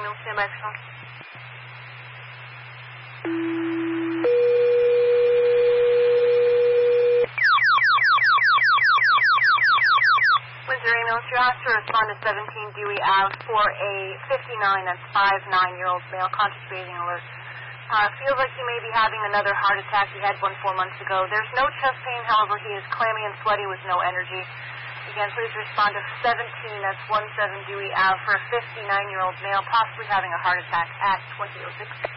Stand by for phone. Windsor Ambulance, you're asked to respond to 17 Dewey Ave for a 59, that's 5'9" male, conscious breathing alert. Feels like he may be having another heart attack. He had one 4 months ago. There's no chest pain, however, he is clammy and sweaty with no energy. Again, please respond to 17, that's 17 Dewey Ave for a 59 male, possibly having a heart attack at 2006.